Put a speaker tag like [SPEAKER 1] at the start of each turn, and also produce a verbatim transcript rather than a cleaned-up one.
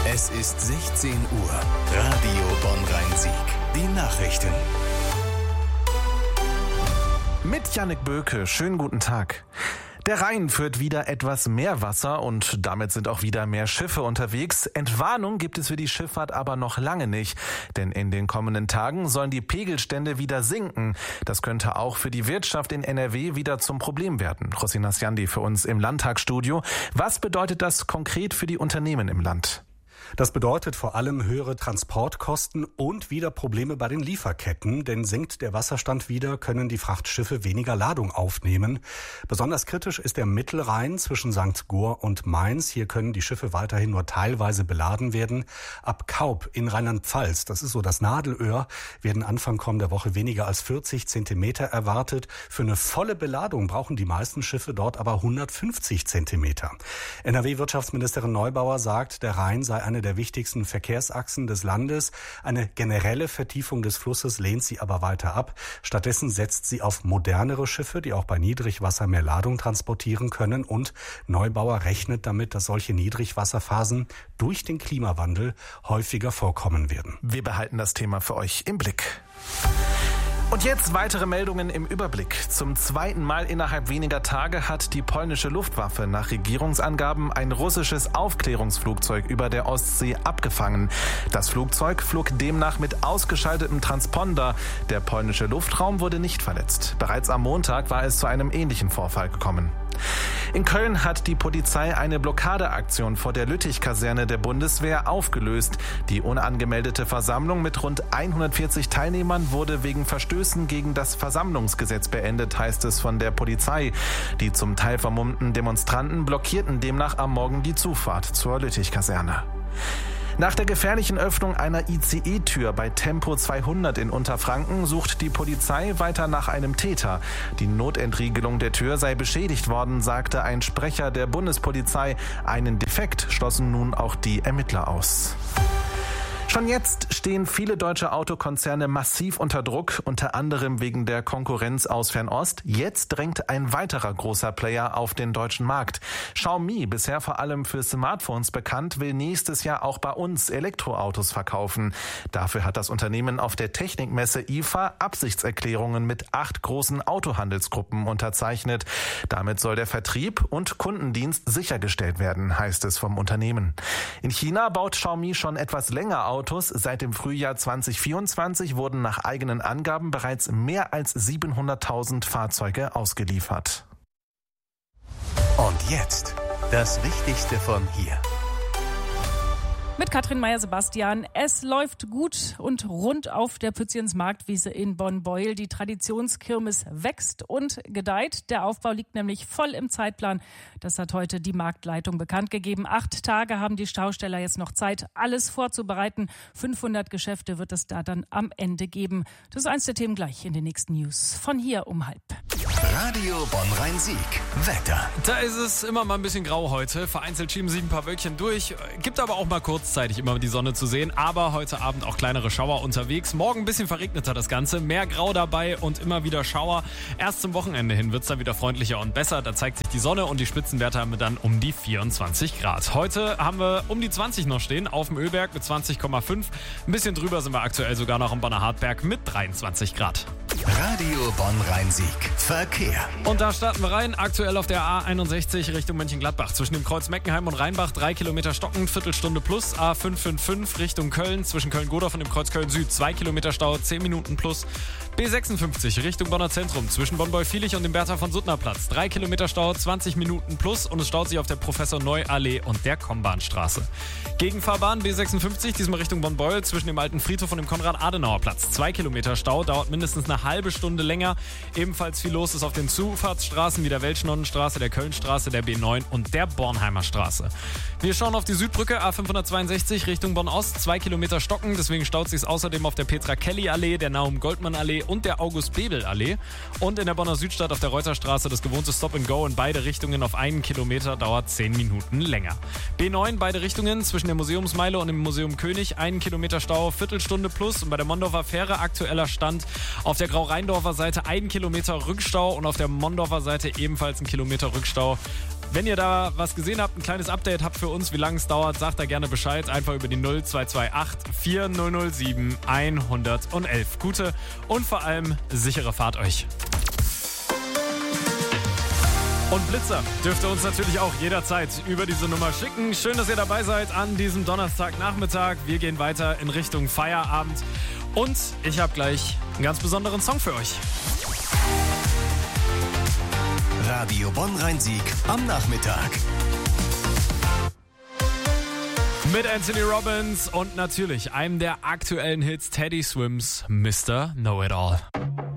[SPEAKER 1] Es ist sechzehn Uhr. Radio Bonn-Rhein-Sieg. Die Nachrichten.
[SPEAKER 2] Mit Jannik Böke. Schönen guten Tag. Der Rhein führt wieder etwas mehr Wasser und damit sind auch wieder mehr Schiffe unterwegs. Entwarnung gibt es für die Schifffahrt aber noch lange nicht, denn in den kommenden Tagen sollen die Pegelstände wieder sinken. Das könnte auch für die Wirtschaft in N R W wieder zum Problem werden. Rosina Sjandi für uns im Landtagsstudio. Was bedeutet das konkret für die Unternehmen im Land?
[SPEAKER 3] Das bedeutet vor allem höhere Transportkosten und wieder Probleme bei den Lieferketten, denn sinkt der Wasserstand wieder, können die Frachtschiffe weniger Ladung aufnehmen. Besonders kritisch ist der Mittelrhein zwischen Sankt Goar und Mainz. Hier können die Schiffe weiterhin nur teilweise beladen werden. Ab Kaub in Rheinland-Pfalz, das ist so das Nadelöhr, werden Anfang kommender Woche weniger als vierzig Zentimeter erwartet. Für eine volle Beladung brauchen die meisten Schiffe dort aber hundertfünfzig Zentimeter. N R W-Wirtschaftsministerin Neubauer sagt, der Rhein sei eine der wichtigsten Verkehrsachsen des Landes. Eine generelle Vertiefung des Flusses lehnt sie aber weiter ab. Stattdessen setzt sie auf modernere Schiffe, die auch bei Niedrigwasser mehr Ladung transportieren können. Und Neubauer rechnet damit, dass solche Niedrigwasserphasen durch den Klimawandel häufiger vorkommen werden.
[SPEAKER 2] Wir behalten das Thema für euch im Blick. Und jetzt weitere Meldungen im Überblick. Zum zweiten Mal innerhalb weniger Tage hat die polnische Luftwaffe nach Regierungsangaben ein russisches Aufklärungsflugzeug über der Ostsee abgefangen. Das Flugzeug flog demnach mit ausgeschaltetem Transponder. Der polnische Luftraum wurde nicht verletzt. Bereits am Montag war es zu einem ähnlichen Vorfall gekommen. In Köln hat die Polizei eine Blockadeaktion vor der Lüttich-Kaserne der Bundeswehr aufgelöst. Die unangemeldete Versammlung mit rund hundertvierzig Teilnehmern wurde wegen Verstößen gegen das Versammlungsgesetz beendet, heißt es von der Polizei. Die zum Teil vermummten Demonstranten blockierten demnach am Morgen die Zufahrt zur Lüttich-Kaserne. Nach der gefährlichen Öffnung einer I C E-Tür bei Tempo zweihundert in Unterfranken sucht die Polizei weiter nach einem Täter. Die Notentriegelung der Tür sei beschädigt worden, sagte ein Sprecher der Bundespolizei. Einen Defekt schlossen nun auch die Ermittler aus. Schon jetzt stehen viele deutsche Autokonzerne massiv unter Druck, unter anderem wegen der Konkurrenz aus Fernost. Jetzt drängt ein weiterer großer Player auf den deutschen Markt. Xiaomi, bisher vor allem für Smartphones bekannt, will nächstes Jahr auch bei uns Elektroautos verkaufen. Dafür hat das Unternehmen auf der Technikmesse I F A Absichtserklärungen mit acht großen Autohandelsgruppen unterzeichnet. Damit soll der Vertrieb und Kundendienst sichergestellt werden, heißt es vom Unternehmen. In China baut Xiaomi schon etwas länger Autos. Seit dem Frühjahr zwanzig vierundzwanzig wurden nach eigenen Angaben bereits mehr als siebenhunderttausend Fahrzeuge ausgeliefert.
[SPEAKER 1] Und jetzt das Wichtigste von hier.
[SPEAKER 4] Mit Katrin Meyer-Sebastian. Es läuft gut und rund auf der Pütziens Marktwiese in Bonn-Beuel. Die Traditionskirmes wächst und gedeiht. Der Aufbau liegt nämlich voll im Zeitplan. Das hat heute die Marktleitung bekannt gegeben. Acht Tage haben die Schausteller jetzt noch Zeit, alles vorzubereiten. fünfhundert Geschäfte wird es da dann am Ende geben. Das ist eins der Themen gleich in den nächsten News. Von hier um halb.
[SPEAKER 1] Radio Bonn-Rhein-Sieg. Wetter.
[SPEAKER 5] Da ist es immer mal ein bisschen grau heute. Vereinzelt schieben sich ein paar Wölkchen durch. Gibt aber auch mal kurzzeitig immer die Sonne zu sehen. Aber heute Abend auch kleinere Schauer unterwegs. Morgen ein bisschen verregneter das Ganze. Mehr Grau dabei und immer wieder Schauer. Erst zum Wochenende hin wird es dann wieder freundlicher und besser. Da zeigt sich die Sonne und die Spitzenwerte haben wir dann um die vierundzwanzig Grad. Heute haben wir um die zwanzig noch stehen auf dem Ölberg mit zwanzig Komma fünf. Ein bisschen drüber sind wir aktuell sogar noch am Bonner Hartberg mit dreiundzwanzig Grad.
[SPEAKER 1] Radio Bonn-Rhein-Sieg. Verkehr.
[SPEAKER 5] Und da starten wir rein. Aktuell auf der A einundsechzig Richtung Mönchengladbach. Zwischen dem Kreuz Meckenheim und Rheinbach drei Kilometer stockend, Viertelstunde plus. A fünf fünf fünf Richtung Köln. Zwischen Köln-Godorf und dem Kreuz Köln-Süd zwei Kilometer Stau, zehn Minuten plus. B sechsundfünfzig Richtung Bonner Zentrum. Zwischen Bonn-Beufilich und dem Bertha-von-Suttner-Platz. drei Kilometer Stau, zwanzig Minuten plus. Und es staut sich auf der Professor-Neu-Allee und der Kombahnstraße. Gegenfahrbahn B sechsundfünfzig, diesmal Richtung Bonn-Beuel. Zwischen dem alten Friedhof und dem Konrad-Adenauer-Platz. zwei Kilometer Stau, dauert mindestens eine halbe Stunde länger. Ebenfalls viel los ist auf den Zufahrtsstraßen wie der Welschnonnenstraße, der Kölnstraße, der B neun und der Bornheimer Straße. Wir schauen auf die Südbrücke A fünfhundertzweiundsechzig Richtung Bonn-Ost. zwei Kilometer stocken, deswegen staut sich außerdem auf der Petra-Kelly-Allee, der Naum-Goldmann-Allee und der August-Bebel-Allee. Und in der Bonner Südstadt auf der Reuterstraße das gewohnte Stop-and-Go in beide Richtungen auf einen Kilometer, dauert zehn Minuten länger. B neun, beide Richtungen zwischen der Museumsmeile und dem Museum König, einen Kilometer Stau, Viertelstunde plus. Und bei der Mondorfer Fähre aktueller Stand auf der Grau-Rheindorfer Seite ein Kilometer Rückstau und auf der Mondorfer Seite ebenfalls ein Kilometer Rückstau. Wenn ihr da was gesehen habt, ein kleines Update habt für uns, wie lange es dauert, sagt da gerne Bescheid. Einfach über die null zwei zwei acht vier null null sieben eins eins eins. Gute und vor allem sichere Fahrt euch. Und Blitzer dürft ihr uns natürlich auch jederzeit über diese Nummer schicken. Schön, dass ihr dabei seid an diesem Donnerstagnachmittag. Wir gehen weiter in Richtung Feierabend. Und ich habe gleich einen ganz besonderen Song für euch.
[SPEAKER 1] Radio Bonn-Rhein-Sieg am Nachmittag.
[SPEAKER 5] Mit Anthony Robbins und natürlich einem der aktuellen Hits, Teddy Swims Mister Know-It-All.